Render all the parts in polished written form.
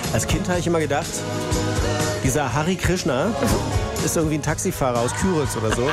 Als Kind habe ich immer gedacht, dieser Hari Krishna ist irgendwie ein Taxifahrer aus Küritz oder so.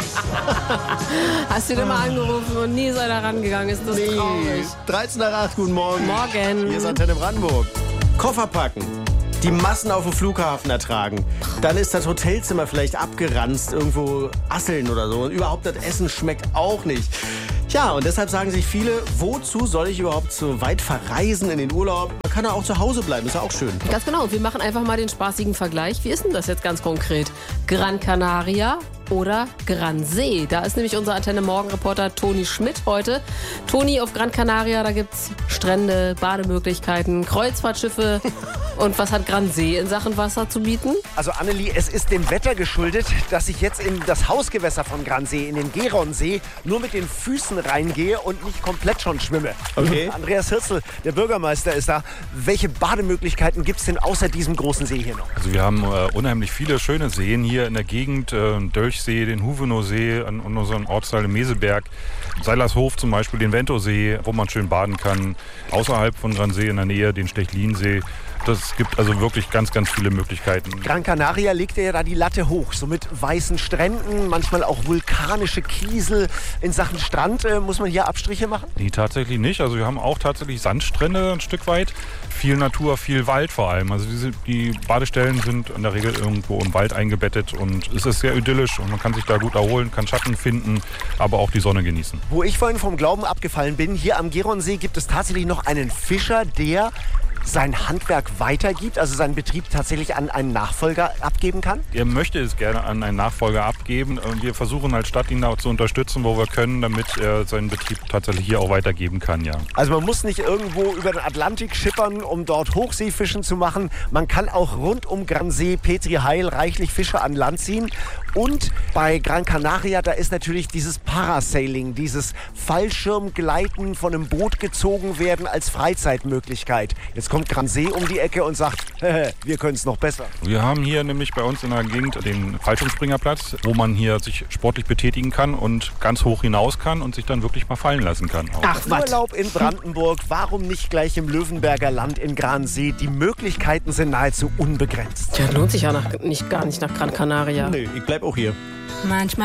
Hast du den mal angerufen und nie ist er da rangegangen? Ist das traurig? 13 nach 8, guten Morgen. Morgen. Hier ist Antenne Brandenburg. Koffer packen. Die Massen auf dem Flughafen ertragen. Dann ist das Hotelzimmer vielleicht abgeranzt, irgendwo Asseln oder so. Und überhaupt das Essen schmeckt auch nicht. Tja, und deshalb sagen sich viele, wozu soll ich überhaupt so weit verreisen in den Urlaub? Man kann ja auch zu Hause bleiben, ist ja auch schön. Ganz genau, wir machen einfach mal den spaßigen Vergleich. Wie ist denn das jetzt ganz konkret? Gran Canaria oder Gran See? Da ist nämlich unser Antenne-Morgen-Reporter Toni Schmidt heute. Toni, auf Gran Canaria, da gibt's Strände, Bademöglichkeiten, Kreuzfahrtschiffe. Und was hat Gran See in Sachen Wasser zu bieten? Also Annelie, es ist dem Wetter geschuldet, dass ich jetzt in das Hausgewässer von Gran See, in den Geronsee, nur mit den Füßen reingehe und nicht komplett schon schwimme. Okay. Andreas Hirzel, der Bürgermeister, ist da. Welche Bademöglichkeiten gibt es denn außer diesem großen See hier noch? Also wir haben unheimlich viele schöne Seen hier in der Gegend. Dölchsee, den Huvenow-See und unseren Ortsteil im Meseberg. Seilershof zum Beispiel, den Ventosee, wo man schön baden kann. Außerhalb von Gran See in der Nähe den Stechlinsee. Das gibt also wirklich ganz, ganz viele Möglichkeiten. Gran Canaria legt ja da die Latte hoch, so mit weißen Stränden, manchmal auch vulkanische Kiesel. In Sachen Strand muss man hier Abstriche machen? Nee, tatsächlich nicht. Also wir haben auch tatsächlich Sandstrände ein Stück weit. Viel Natur, viel Wald vor allem. Also die Badestellen sind in der Regel irgendwo im Wald eingebettet und es ist sehr idyllisch und man kann sich da gut erholen, kann Schatten finden, aber auch die Sonne genießen. Wo ich vorhin vom Glauben abgefallen bin, hier am Geronsee gibt es tatsächlich noch einen Fischer, der sein Handwerk weitergibt, also seinen Betrieb tatsächlich an einen Nachfolger abgeben kann? Er möchte es gerne an einen Nachfolger abgeben. Wir versuchen als Stadt ihn auch zu unterstützen, wo wir können, damit er seinen Betrieb tatsächlich hier auch weitergeben kann, ja. Also man muss nicht irgendwo über den Atlantik schippern, um dort Hochseefischen zu machen. Man kann auch rund um Gran See, Petri Heil reichlich Fische an Land ziehen. Und bei Gran Canaria, da ist natürlich dieses Parasailing, dieses Fallschirmgleiten, von einem Boot gezogen werden als Freizeitmöglichkeit. Jetzt kommt Gran See um die Ecke und sagt, wir können es noch besser. Wir haben hier nämlich bei uns in der Gegend den Fallschirmspringerplatz, wo man hier sich sportlich betätigen kann und ganz hoch hinaus kann und sich dann wirklich mal fallen lassen kann. Auch. Ach, Urlaub in Brandenburg, warum nicht gleich im Löwenberger Land in Gran See? Die Möglichkeiten sind nahezu unbegrenzt. Ja, lohnt sich ja gar nicht nach Gran Canaria. Nee, ich bleib auch hier. Manchmal